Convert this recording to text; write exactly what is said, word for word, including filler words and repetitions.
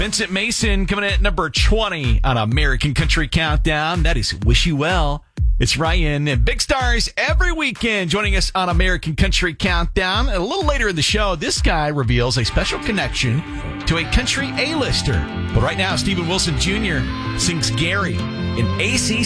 Vincent Mason coming in at number twenty on American Country Countdown. That is Wish You Well. It's Ryan and big stars every weekend joining us on American Country Countdown. And a little later in the show, this guy reveals a special connection to a country A-lister. But right now, Stephen Wilson Junior sings Gary in A C